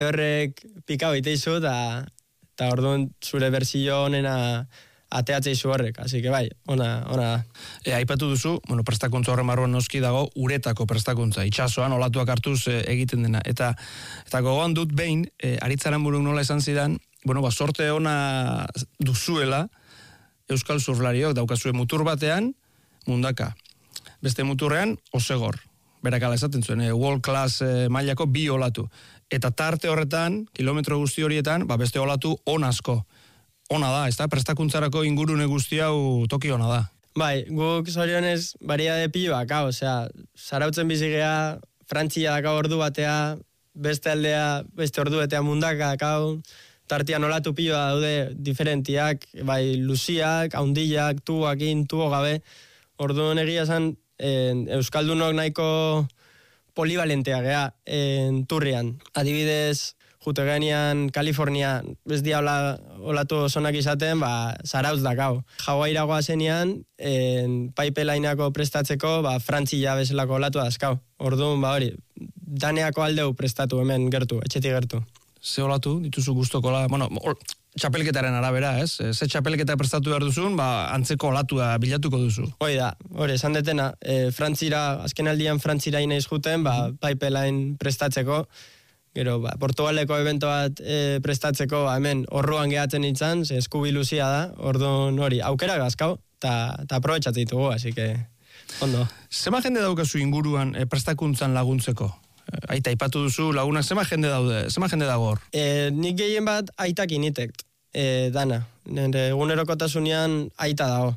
horrek pikau iteizu, eta orduan zure berzio honena ateatzei zu horrek, así que bai, ona da. Aipatu duzu, prestakuntza horren barruan noski dago uretako prestakuntza, itsasoan olatuak hartuz egiten dena. Eta gogoan dut behin, Aritzaren buruk nola esan zidan, sorte ona duzuela, Euskal Surflariok daukazue mutur batean, Mundaka. Beste muturrean, Osegor. Berakala esaten zuen, world class mailako 2 olatu. Eta tarte horretan, kilometro guzti horietan, beste olatu on asko. Ona da, ez da? Prestakuntzarako ingurune guzti hau toki ona da. Bai, guk zorionez variade piloak, osea, Zarautzen bizigea, Frantzia daka ordu batea, beste aldea, beste ordu batea Mundaka dakau, tartian olatu piloa daude diferentiak, bai, luziak, haundillak, tuakin, tuo gabe, orduan egia zen, Euskaldunok nahiko polivalentea gea turrian. Adibidez, jute genean Kalifornia, ez dia olatu zonak izaten, Zarautz dakau. Hawaii-ragoa zenean, pipelineako prestatzeko, Frantzia bezalako olatu dazkau. Orduan, hori, daneako aldeu prestatu hemen gertu, etxetik gertu. Ze olatu dituzu guztokola, txapelketaren arabera, ez? Ze txapelketa prestatu behar duzun, antzeko olatua bilatuko duzu. Hoi da, esan detena, azken aldian Frantzira inaiz juten, pipeline prestatzeko, gero, Portugaleko evento bat prestatzeko, hemen, orruan gehatzen nintzen, eskubi luzia da, orduan hori, aukera gazkau, eta aprobetxatzen ditugu, así que, ondo. Zema jende daukazu inguruan prestakuntzan laguntzeko? Aita, aipatu duzu lagunak, zema jende dago hor? Nik gehien bat aitak initek, dana. Egunerokotasunean aita dago.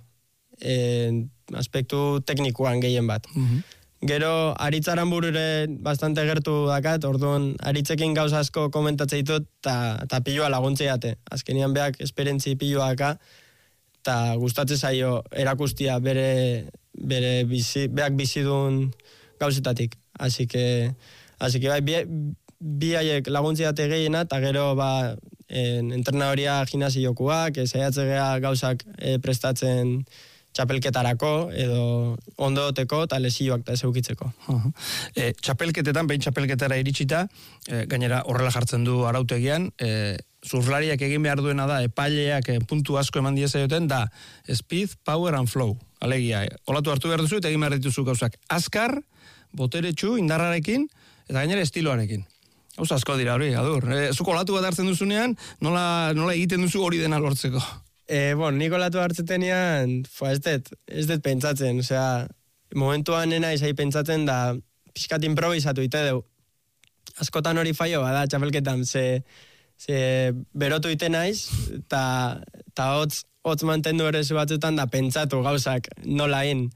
Aspektu teknikoan gehien bat. Gero, Aritzaren burure bastante gertu dakat, orduan Aritzekin gauza asko komentatzea ditut, eta piloa laguntzeiate. Azkenian beak esperientzi piloa daka, eta gustatzen zaio erakustia beak bizidun gauzetatik. Así que bai, bi haiek laguntziate gehiena, eta gero entrenadoria gimnasiokuak, saiatzea gauzak prestatzen txapelketarako, edo ondoteko, eta lesioak eta zeukitzeko. Txapelketetan, behin txapelketara iritsita, gainera horrela jartzen du arautegian, surflariak egin behar duena da, epaileak puntu asko eman diezaioten, da speed, power and flow. Alegia, olatu hartu behar duzu, eta egin behar dituzu gauzak azkar, boteretsu, indarrarekin, eta gainera estiloarekin. Hau asko dira hori, adur. Zuko olatu bat hartzen duzunean, nola egiten duzu hori dena lortzeko? Nik olatu hartzetenean, ez dut pentsatzen, osea, momentuan nena izai pentsatzen da, pixkat improvisatu ite deu. Askotan hori faio bada, txapelketan, ze berotu ite naiz, eta hotz mantendu ere zu batzutan da pentsatu gauzak nola egin.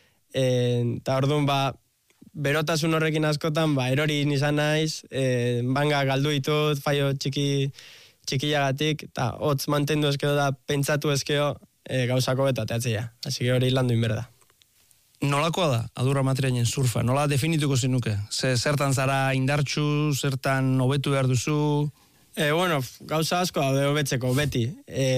Eta orduan, berotasun horrekin askotan, erori nizan naiz, banga galdu ditut, faio txikillagatik, eta hotz mantendu ezkeo da, pentsatu ezkeo gauzako beto ateatzea. Asi que hori landu inberda. Nolakoa da, Adur Amatriainen surfa? Nola definituko zinuke? Zertan zara indartxu, zertan hobetu behar duzu? Gauza asko daude hobetzeko, beti.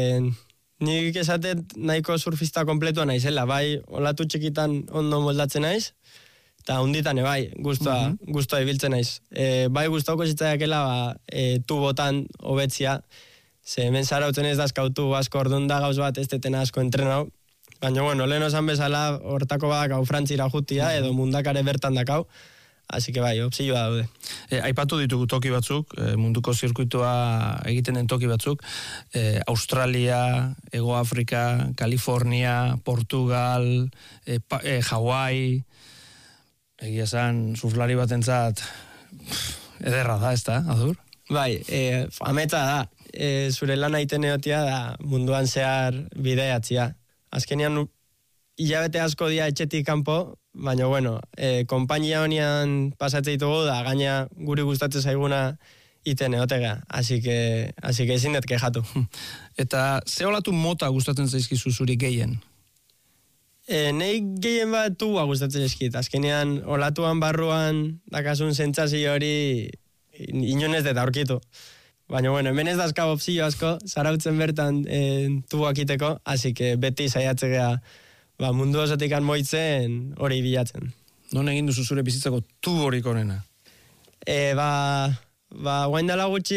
Nik esatet nahiko surfista kompletua naizela, bai, olatu txikitan ondo moldatzen naiz, eta hunditan bai, guztua ibiltzen naiz. Bai, guztauko zitzaiakela, tubotan hobetzia, ze hemen Zarautzen ez dazkautu asko orduan da gauz bat ez detena asko entrenau, baina, lehen osan bezala, hortako badakau Frantzira jutia, edo Mundakare bertan dakau, así que bai, opzioa daude. Aipatu ditugu toki batzuk, munduko zirkuitoa egiten den toki batzuk, Australia, Ego Afrika, Kalifornia, Portugal, Hawaii, egia esan, surflari batentzat ederra da, ez da, Adur? Bai, ametsa da, zure lan aiten egotia da munduan zehar bideatzia. Azkenean, hilabete asko dia etxetik kanpo, baina, konpainia honian pasatzea ditugu da, gaina guri gustatzen zaiguna iten egotega, así que ezin dut kejatu. Eta ze olatu mota gustatzen zaizkizu zuri gehien? Nei gehien bat tuba gustatzen eskit. Azkenean, olatuan barruan dakasun sentsazio hori inonez deta aurkitu. Baina, hemen ez dazka opzio asko, Zarautzen bertan tuboak iteko, así que beti saiatzea mundu osotik moitzen hori bilatzen. Non egin duzu zure bizitzako tuborik onena? guain dela gutxi